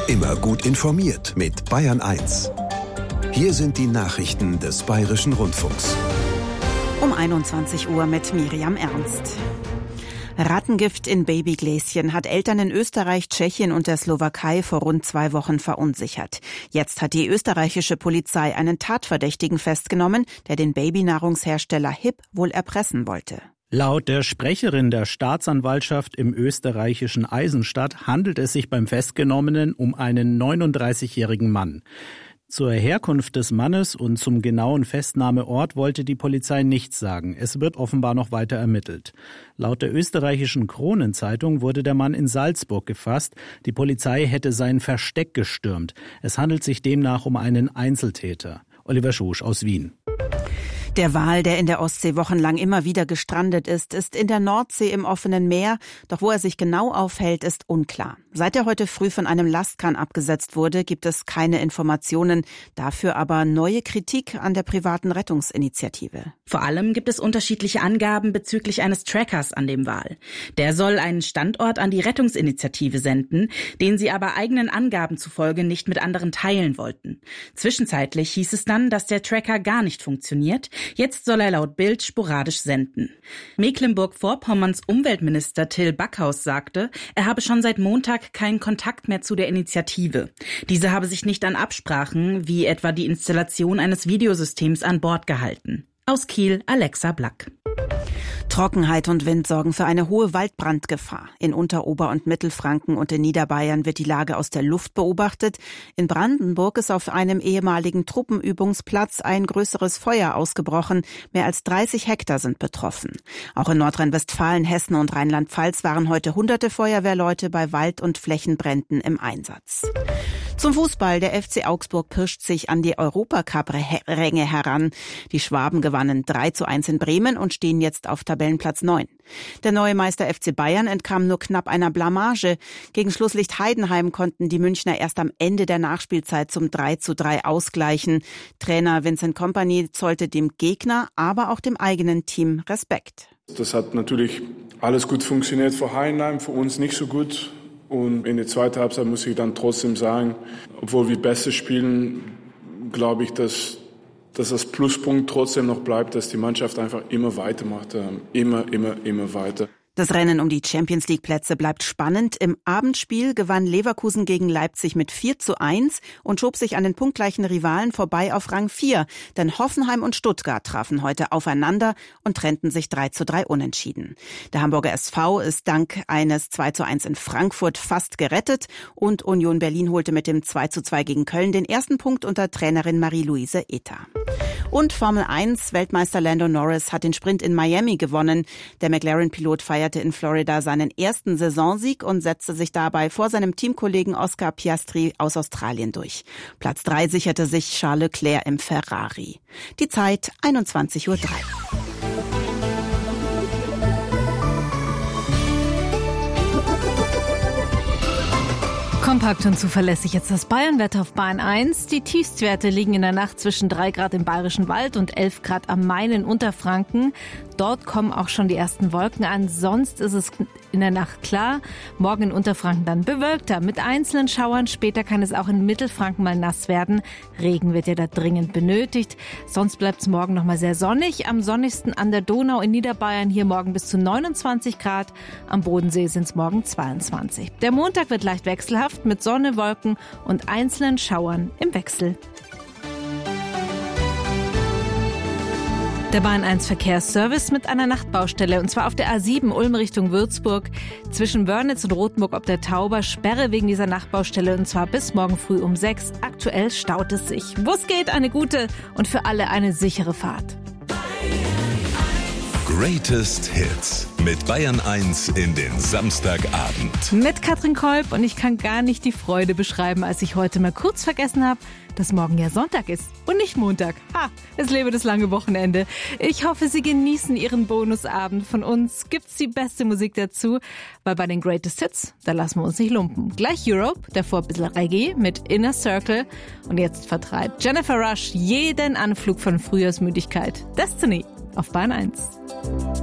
Immer gut informiert mit Bayern 1. Hier sind die Nachrichten des Bayerischen Rundfunks. Um 21 Uhr mit Miriam Ernst. Rattengift in Babygläschen hat Eltern in Österreich, Tschechien und der Slowakei vor rund 2 Wochen verunsichert. Jetzt hat die österreichische Polizei einen Tatverdächtigen festgenommen, der den Babynahrungshersteller HiP wohl erpressen wollte. Laut der Sprecherin der Staatsanwaltschaft im österreichischen Eisenstadt handelt es sich beim Festgenommenen um einen 39-jährigen Mann. Zur Herkunft des Mannes und zum genauen Festnahmeort wollte die Polizei nichts sagen. Es wird offenbar noch weiter ermittelt. Laut der österreichischen Kronenzeitung wurde der Mann in Salzburg gefasst. Die Polizei hätte sein Versteck gestürmt. Es handelt sich demnach um einen Einzeltäter. Oliver Schusch aus Wien. Der Wal, der in der Ostsee wochenlang immer wieder gestrandet ist in der Nordsee im offenen Meer. Doch wo er sich genau aufhält, ist unklar. Seit er heute früh von einem Lastkahn abgesetzt wurde, gibt es keine Informationen. Dafür aber neue Kritik an der privaten Rettungsinitiative. Vor allem gibt es unterschiedliche Angaben bezüglich eines Trackers an dem Wal. Der soll einen Standort an die Rettungsinitiative senden, den sie aber eigenen Angaben zufolge nicht mit anderen teilen wollten. Zwischenzeitlich hieß es dann, dass der Tracker gar nicht funktioniert. Jetzt soll er laut Bild sporadisch senden. Mecklenburg-Vorpommerns Umweltminister Till Backhaus sagte, er habe schon seit Montag keinen Kontakt mehr zu der Initiative. Diese habe sich nicht an Absprachen, wie etwa die Installation eines Videosystems an Bord gehalten. Aus Kiel, Alexa Black. Trockenheit und Wind sorgen für eine hohe Waldbrandgefahr. In Unter-, Ober- und Mittelfranken und in Niederbayern wird die Lage aus der Luft beobachtet. In Brandenburg ist auf einem ehemaligen Truppenübungsplatz ein größeres Feuer ausgebrochen. Mehr als 30 Hektar sind betroffen. Auch in Nordrhein-Westfalen, Hessen und Rheinland-Pfalz waren heute hunderte Feuerwehrleute bei Wald- und Flächenbränden im Einsatz. Zum Fußball. Der FC Augsburg pirscht sich an die Europacup-Ränge heran. Die Schwaben gewannen 3:1 in Bremen und stehen jetzt auf Tabellenplatz 9. Der neue Meister FC Bayern entkam nur knapp einer Blamage. Gegen Schlusslicht Heidenheim konnten die Münchner erst am Ende der Nachspielzeit zum 3:3 ausgleichen. Trainer Vincent Kompany zollte dem Gegner, aber auch dem eigenen Team Respekt. Das hat natürlich alles gut funktioniert für Heidenheim, für uns nicht so gut. Und in der zweiten Halbzeit muss ich dann trotzdem sagen, obwohl wir besser spielen, glaube ich, dass das Pluspunkt trotzdem noch bleibt, dass die Mannschaft einfach immer weitermacht. Immer weiter. Das Rennen um die Champions-League-Plätze bleibt spannend. Im Abendspiel gewann Leverkusen gegen Leipzig mit 4:1 und schob sich an den punktgleichen Rivalen vorbei auf Rang 4. Denn Hoffenheim und Stuttgart trafen heute aufeinander und trennten sich 3:3 unentschieden. Der Hamburger SV ist dank eines 2:1 in Frankfurt fast gerettet und Union Berlin holte mit dem 2:2 gegen Köln den ersten Punkt unter Trainerin Marie-Louise Ether. Und Formel 1, Weltmeister Lando Norris hat den Sprint in Miami gewonnen. Der McLaren-Pilot feierte in Florida seinen ersten Saisonsieg und setzte sich dabei vor seinem Teamkollegen Oscar Piastri aus Australien durch. Platz 3 sicherte sich Charles Leclerc im Ferrari. Die Zeit 21:03 Uhr. Kompakt und zuverlässig jetzt das Bayernwetter auf Bayern 1. Die Tiefstwerte liegen in der Nacht zwischen 3 Grad im Bayerischen Wald und 11 Grad am Main in Unterfranken. Dort kommen auch schon die ersten Wolken an. Sonst ist es in der Nacht klar. Morgen in Unterfranken dann bewölkter mit einzelnen Schauern. Später kann es auch in Mittelfranken mal nass werden. Regen wird ja da dringend benötigt. Sonst bleibt es morgen noch mal sehr sonnig. Am sonnigsten an der Donau in Niederbayern hier morgen bis zu 29 Grad. Am Bodensee sind es morgen 22. Der Montag wird leicht wechselhaft mit Sonne, Wolken und einzelnen Schauern im Wechsel. Der Bahn 1 Verkehrsservice mit einer Nachtbaustelle, und zwar auf der A7 Ulm Richtung Würzburg. Zwischen Wörnitz und Rothenburg ob der Tauber Sperre wegen dieser Nachtbaustelle, und zwar bis morgen früh um 6. Aktuell staut es sich. Wo es geht, eine gute und für alle eine sichere Fahrt. Greatest Hits mit Bayern 1 in den Samstagabend. Mit Katrin Kolb, und ich kann gar nicht die Freude beschreiben, als ich heute mal kurz vergessen habe, dass morgen ja Sonntag ist und nicht Montag. Es lebe das lange Wochenende. Ich hoffe, Sie genießen Ihren Bonusabend. Von uns gibt's die beste Musik dazu, weil bei den Greatest Hits, da lassen wir uns nicht lumpen. Gleich Europe, davor ein bisschen Reggae mit Inner Circle, und jetzt vertreibt Jennifer Rush jeden Anflug von Frühjahrsmüdigkeit. Destiny auf Bayern 1.